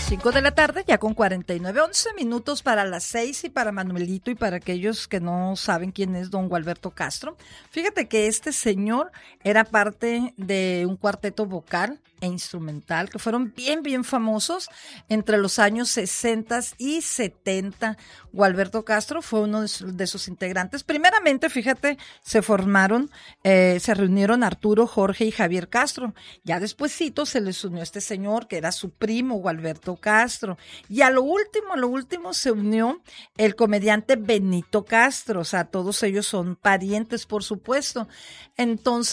5 de la tarde, ya con 49, 11 minutos para las 6 y para Manuelito y para aquellos que no saben quién es don Gualberto Castro. Fíjate que este señor era parte de un cuarteto vocal e instrumental que fueron bien famosos entre los años 60 y 70. Gualberto Castro fue uno de sus integrantes. Primeramente, fíjate, se reunieron Arturo, Jorge y Javier Castro. Ya despuesito se les unió este señor que era su primo Gualberto Castro. Y a lo último se unió el comediante Benito Castro. O sea, todos ellos son parientes, por supuesto. Entonces,